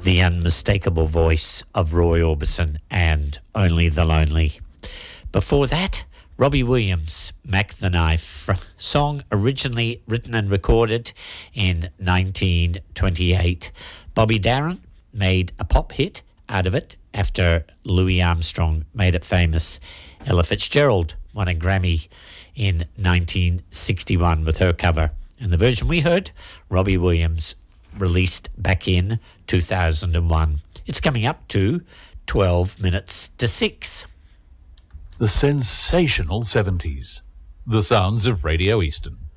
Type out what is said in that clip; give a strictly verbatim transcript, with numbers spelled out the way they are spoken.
the unmistakable voice of Roy Orbison and Only the Lonely. Before that, Robbie Williams, Mac the Knife, song originally written and recorded in nineteen twenty-eight. Bobby Darin made a pop hit out of it after Louis Armstrong made it famous. Ella Fitzgerald won a Grammy in nineteen sixty-one with her cover. And the version we heard, Robbie Williams, released back in two thousand one. It's coming up to twelve minutes to six. The sensational seventies. The sounds of Radio Eastern.